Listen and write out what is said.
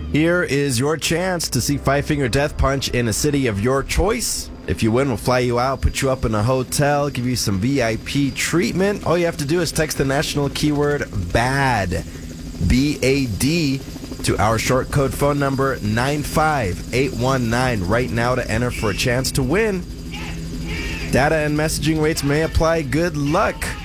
Here is your chance to see Five Finger Death Punch in a city of your choice. If you win, we'll fly you out, put you up in a hotel, give you some VIP treatment. All you have to do is text the national keyword BAD, B-A-D, to our short code phone number 95819 right now to enter for a chance to win. Data and messaging rates may apply. Good luck.